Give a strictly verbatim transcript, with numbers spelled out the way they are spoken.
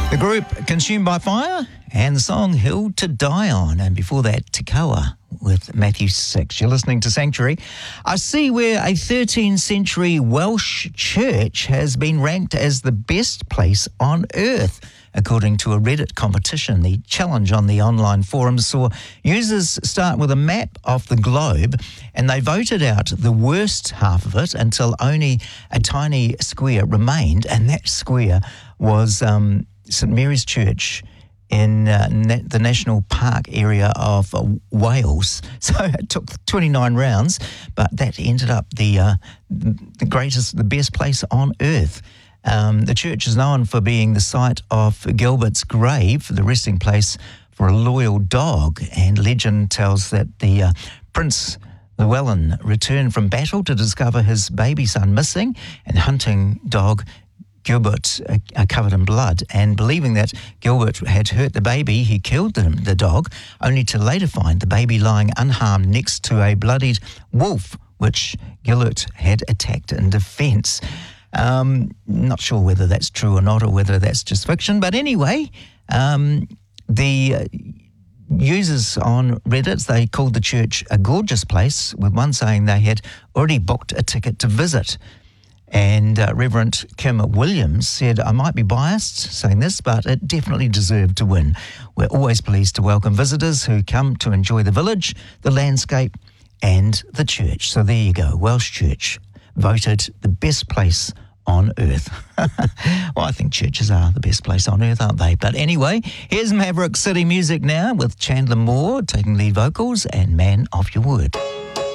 The group Consumed by Fire and the song Hill to Die On. And before that, Takawa with Matthew six. You're listening to Sanctuary. I see where a thirteenth century Welsh church has been ranked as the best place on earth. According to a Reddit competition, the challenge on the online forums saw users start with a map of the globe, and they voted out the worst half of it until only a tiny square remained, and that square was um, St Mary's Church in uh, na- the National Park area of uh, Wales. So it took twenty-nine rounds, but that ended up the uh, the greatest, the best place on earth. Um, the church is known for being the site of Gilbert's grave, the resting place for a loyal dog, and legend tells that the uh, Prince Llewellyn returned from battle to discover his baby son missing, and hunting dog Gilbert uh, uh, covered in blood, and believing that Gilbert had hurt the baby, he killed the, the dog, only to later find the baby lying unharmed next to a bloodied wolf, which Gilbert had attacked in defence. Um, not sure whether that's true or not, or whether that's just fiction, but anyway, um, the uh, users on Reddit, they called the church a gorgeous place, with one saying they had already booked a ticket to visit. And uh, Reverend Kim Williams said, I might be biased saying this, but it definitely deserved to win. We're always pleased to welcome visitors who come to enjoy the village, the landscape, and the church. So there you go, Welsh Church voted the best place on earth. Well, I think churches are the best place on earth, aren't they? But anyway, here's Maverick City Music now with Chandler Moore taking lead vocals and Man of Your Word.